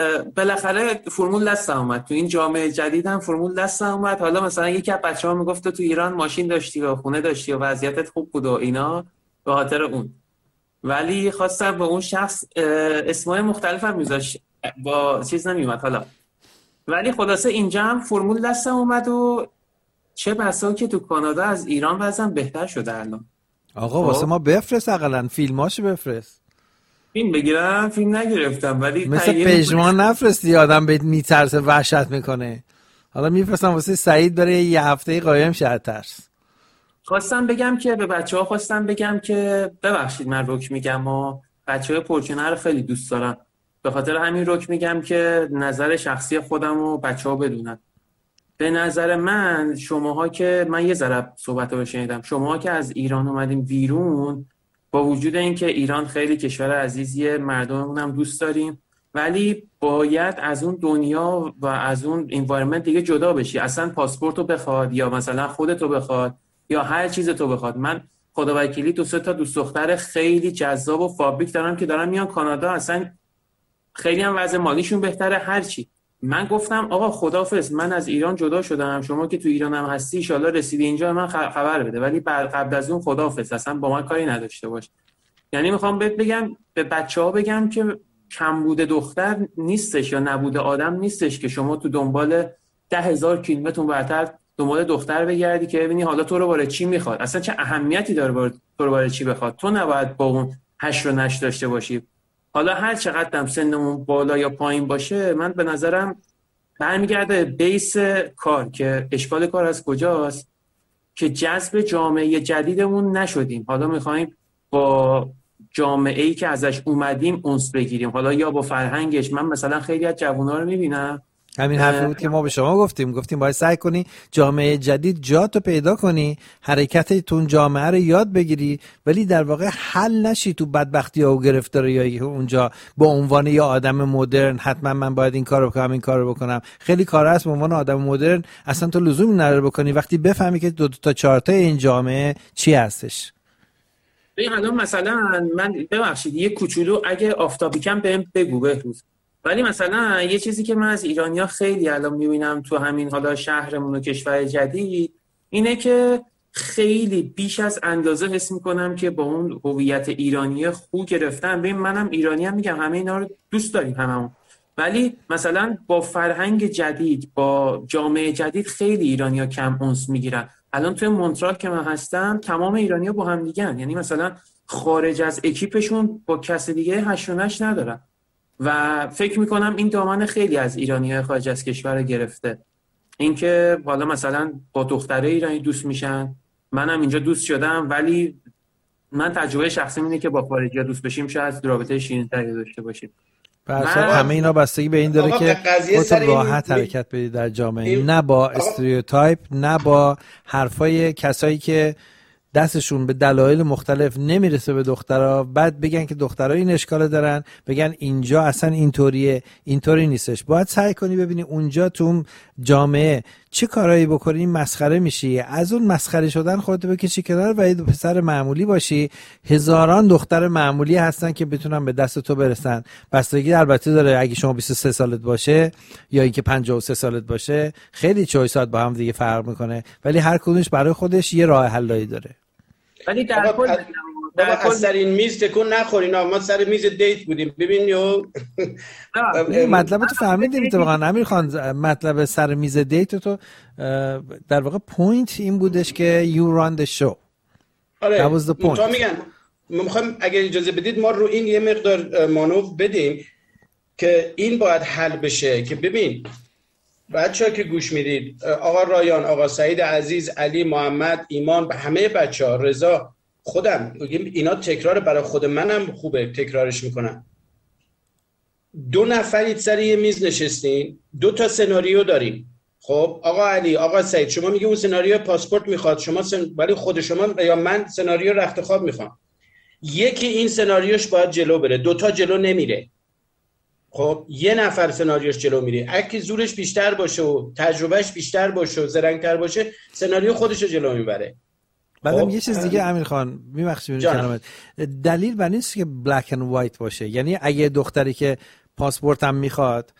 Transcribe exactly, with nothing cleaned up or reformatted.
بالاخره فرمول دستم اومد، تو این جامعه جدیدم فرمول دستم اومد. حالا مثلا یکی از بچه‌ها میگفت تو ایران ماشین داشتی و خونه داشتی و وضعیتت خوب بود و اینا به خاطر اون، ولی خواستم با اون شخص اسمای مختلف هم میذاشت، با چیز نمیومد حالا. ولی خلاصه اینجا هم فرمول دستم اومد و چه بسا که تو کانادا از ایران وضعم بهتر شده الان. آقا واسه ما بفرست، اقلا فیلماشو بفرست. فیلم بگیرم؟ فیلم نگرفتم ولی مثل پژمان نفرستی، آدم بهت میترسه وحشت میکنه. حالا میفرستم واسه سعید بره یه هفته قایم شه ترس. خواستم بگم که به بچه‌ها خواستم بگم که ببخشید من رک میگم و بچه‌های پرچونه رو خیلی دوست دارم، به خاطر همین رک میگم که نظر شخصی خودم و بچه‌ها بدونن. به نظر من شماها که من یه ذره صحبت رو شنیدم، شماها که از ایران اومدیم بیرون، با وجود اینکه ایران خیلی کشور عزیزیه، مردممون هم دوست داریم، ولی باید از اون دنیا و از اون انوایرمنت دیگه جدا بشی. اصلا پاسپورت رو بخواد یا مثلا خودت رو بخواد یا هر چیز تو بخواد. من خدا وکیلی دو سه تا دوست دختر خیلی جذاب و فابریک دارم که دارن میان کانادا، اصلا خیلی هم وضع مالیشون بهتره هر چی. من گفتم آقا خداحافظ، من از ایران جدا شدم، شما که تو ایران هم هستی ان شاءالله رسیدی اینجا من خبر بده، ولی قبل از اون خداحافظ، اصلا با من کاری نداشته باش. یعنی میخوام بهت بگم، به بچه‌ها بگم که کمبود دختر نیستش یا نبود آدم نیستش که شما تو دنبال ده هزار کیلومتر برتر دنبال دختر بگردی که ببینی حالا تو رو برای چی میخواد، اصلا چه اهمیتی داره برای تو رو برای چی بخواد. تو نباید با اون هش و نش داشته باشی. حالا هر چقدر هم سنمون بالا یا پایین باشه، من به نظرم برمیگرده بیس کار، که اشکال کار از کجاست، که جذب جامعه جدیدمون نشدیم. حالا میخوایم با جامعه‌ای که ازش اومدیم انس بگیریم، حالا یا با فرهنگش. من مثلا خیلی از جوونا رو میبینم، همین حرفی بود که ما به شما گفتیم گفتیم باید سعی کنی جامعه جدید جاتو پیدا کنی، حرکتتون جامعه رو یاد بگیری، ولی در واقع حل نشی تو بدبختی‌ها و گرفتاریایی اونجا با عنوان یه آدم مدرن حتما من باید این کارو بکنم این کارو بکنم. خیلی کارا هست به عنوان آدم مدرن اصلا تو لزومی نداره بکنی وقتی بفهمی که دو تا چهار تا این جامعه چی هستش. ببین الان مثلا من ببخشید یه کوچولو اگه آفتابیکم بهم بگو بهروز، ولی مثلا یه چیزی که من از ایرانیا خیلی الان میبینم تو همین حالا شهرمون و کشور جدید اینه که خیلی بیش از اندازه حس میکنم که با اون هویت ایرانی خو گرفتن. ببین منم ایرانی هم میگم، همه اینا رو دوست داریم هممون، ولی مثلا با فرهنگ جدید با جامعه جدید خیلی ایرانیا کم انس میگیرن. الان توی مونترال که من هستم تمام ایرانیا با هم دیگه‌ن، یعنی مثلا خارج از اکیپشون با کس دیگه هش و نش ندارن و فکر میکنم این دامن خیلی از ایرانی‌های خارج از کشور رو گرفته. اینکه حالا مثلا با دختره ایرانی دوست میشن، منم اینجا دوست شدم، ولی من تجربه شخصی اینه که با خارجی‌ها دوست بشیم شاید رابطه شیرین‌تری داشته باشیم. من... همه اینا بستگی به این داره که خودت راحت حرکت بدی در جامعه، نه با استریوتایپ، نه با حرفای کسایی که دستشون به دلایل مختلف نمیرسه به دخترها، بعد بگن که دخترها این اشکال دارن، بگن اینجا اصلا اینطوریه، اینطوری نیستش. باید سعی کنی ببینی اونجا تو جامعه چه کارایی بکنی مسخره میشی، از اون مسخره شدن خودت بکشی کنار و یه پسر معمولی باشی. هزاران دختر معمولی هستن که بتونن به دست تو برسن. بستگی البته داره اگه شما بیست و سه سالت باشه یا اینکه پنجاه و سه سالت باشه، خیلی چویسات با هم دیگه فرق میکنه، ولی هر کدومش برای خودش یه راه حلایی داره. ولی در کل در کل سر این میز تکون نخورین، ما سر میز دیت بودیم. ببین یو مطلب تو فهمیدیم اتفاقا امیر خان، مطلب سر میز دیت تو در واقع پوینت این بودش که you run the show. آره that was the point. تو میگن میخوام اگه اجازه بدید ما رو این یه مقدار مانور بدیم که این باید حل بشه. که ببین بچه‌ها که گوش میدید، آقا رایان، آقا سعید عزیز، علی، محمد، ایمان، به همه بچه‌ها، رضا، خودم، اینا تکرار برای خود منم خوبه تکرارش میکنم. دو نفرید سر یه میز نشستین، دو تا سناریو داریم. خب آقا علی، آقا سعید، شما میگه اون سناریو پاسپورت میخواد، شما سن... ولی خود شما یا من سناریو رخت خواب میخوام. یکی این سناریوش باید جلو بره، دو تا جلو نمیره. خب یه نفر سناریوش جلو میره، اگه زورش بیشتر باشه و تجربهش بیشتر باشه و زرنگ‌تر باشه، سناریو خودش رو جلو میبره. بعدم یه چیز دیگه امیر خان میبخشید کلامت، دلیل بر نیست که بلک اند وایت باشه. یعنی اگه دختری که پاسپورت هم میخواد